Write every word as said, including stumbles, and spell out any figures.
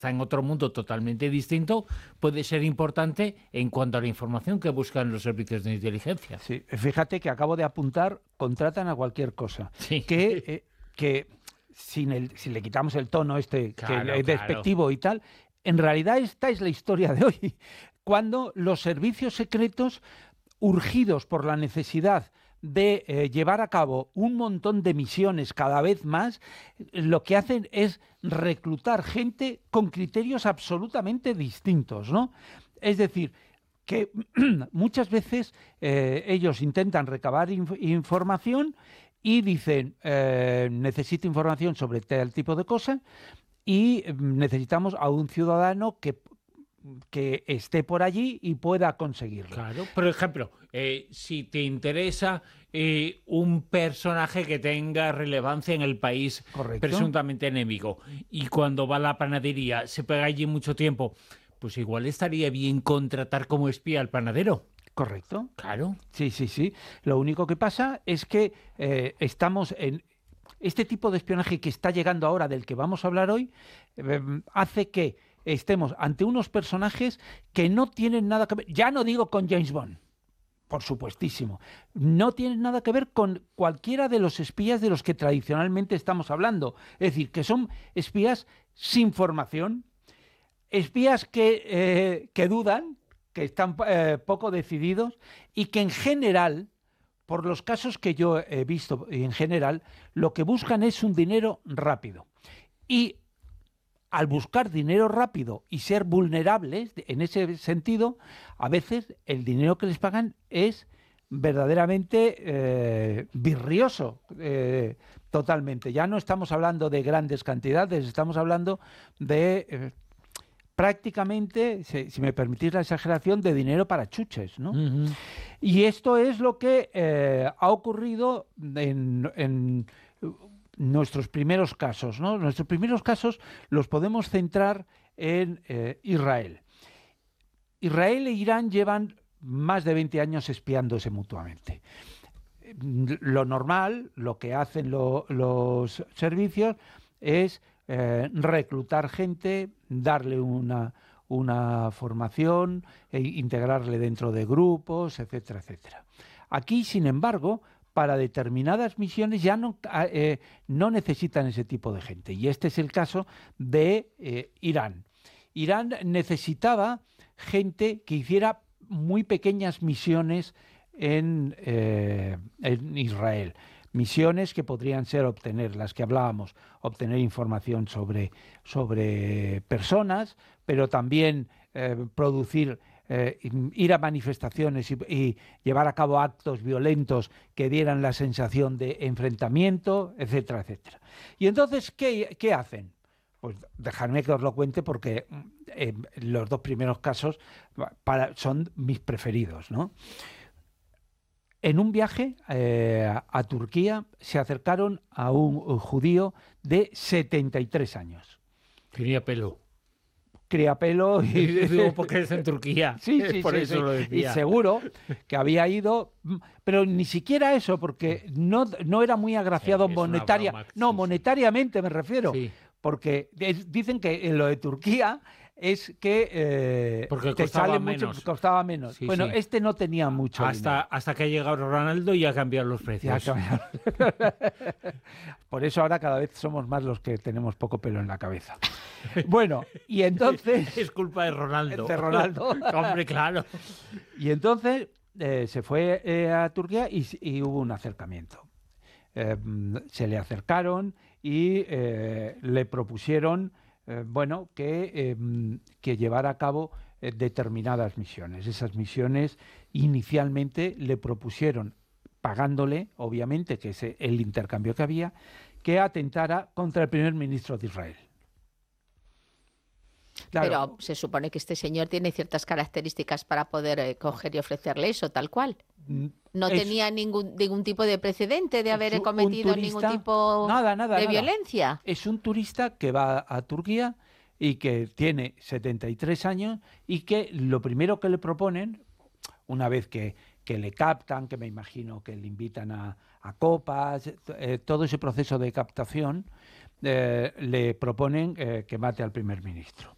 está en otro mundo totalmente distinto, puede ser importante en cuanto a la información que buscan los servicios de inteligencia. Sí, fíjate que acabo de apuntar, contratan a cualquier cosa. Sí. Que, eh, que sin el, si le quitamos el tono este Claro, que es claro. despectivo y tal, en realidad esta es la historia de hoy. Cuando los servicios secretos, urgidos por la necesidad de eh, llevar a cabo un montón de misiones cada vez más, lo que hacen es reclutar gente con criterios absolutamente distintos, ¿no? Es decir, que muchas veces eh, ellos intentan recabar inf información y dicen, eh, necesito información sobre tal tipo de cosas y necesitamos a un ciudadano que que esté por allí y pueda conseguirlo. Claro, por ejemplo, eh, si te interesa eh, un personaje que tenga relevancia en el país Correcto. presuntamente enemigo y cuando va a la panadería se pega allí mucho tiempo, pues igual estaría bien contratar como espía al panadero. Correcto. Claro. Sí, sí, sí. Lo único que pasa es que eh, estamos en... Este tipo de espionaje que está llegando ahora, del que vamos a hablar hoy, eh, hace que estemos ante unos personajes que no tienen nada que ver, ya no digo con James Bond, por supuestísimo, no tienen nada que ver con cualquiera de los espías de los que tradicionalmente estamos hablando, es decir, que son espías sin formación, espías que, eh, que dudan, que están eh, poco decididos y que en general, por los casos que yo he visto en general, lo que buscan es un dinero rápido. Y al buscar dinero rápido y ser vulnerables en ese sentido, a veces el dinero que les pagan es verdaderamente eh, virrioso, eh, totalmente. Ya no estamos hablando de grandes cantidades, estamos hablando de eh, prácticamente, si, si me permitís la exageración, de dinero para chuches, ¿no? Uh-huh. Y esto es lo que eh, ha ocurrido en... en nuestros primeros casos, ¿no? Nuestros primeros casos los podemos centrar en eh, Israel. Israel e Irán llevan más de veinte años espiándose mutuamente. Lo normal, lo que hacen lo, los servicios es eh, reclutar gente, darle una, una formación, e integrarle dentro de grupos, etcétera, etcétera. Aquí, sin embargo, para determinadas misiones ya no, eh, no necesitan ese tipo de gente. Y este es el caso de eh, Irán. Irán necesitaba gente que hiciera muy pequeñas misiones en, eh, en Israel. Misiones que podrían ser obtener, las que hablábamos, obtener información sobre, sobre personas, pero también eh, producir... Eh, ir a manifestaciones y, y llevar a cabo actos violentos que dieran la sensación de enfrentamiento, etcétera, etcétera. Y entonces, ¿qué, qué hacen? Pues dejadme que os lo cuente porque eh, los dos primeros casos para, son mis preferidos, ¿no? En un viaje eh, a Turquía se acercaron a un, un judío de setenta y tres años. Tenía pelo. Cría pelo y digo porque es en Turquía. Sí, sí, por sí, eso sí. lo decía. Y seguro que había ido, pero ni siquiera eso, porque no, no era muy agraciado sí, monetaria, broma, no, sí, monetariamente sí. me refiero, sí. porque dicen que en lo de Turquía es que eh, porque te costaba sale menos. mucho, costaba menos. Sí, bueno, sí. este no tenía mucho hasta dinero. hasta que ha llegado Ronaldo y ha cambiado los precios. Cambiado. Por eso ahora cada vez somos más los que tenemos poco pelo en la cabeza. Bueno, y entonces... Es culpa de Ronaldo. De Ronaldo. Hombre, claro. Y entonces eh, se fue eh, a Turquía y, y hubo un acercamiento. Eh, se le acercaron y eh, le propusieron, eh, bueno, que, eh, que llevara a cabo eh, determinadas misiones. Esas misiones inicialmente le propusieron, pagándole, obviamente, que es el intercambio que había, que atentara contra el primer ministro de Israel. Claro. Pero se supone que este señor tiene ciertas características para poder eh, coger y ofrecerle eso, tal cual. No es, tenía ningún, ningún tipo de precedente de haber cometido turista, ningún tipo nada, nada, de nada. violencia. Es un turista que va a Turquía y que tiene setenta y tres años y que lo primero que le proponen, una vez que, que le captan, que me imagino que le invitan a, a copas, eh, todo ese proceso de captación, eh, le proponen eh, que mate al primer ministro.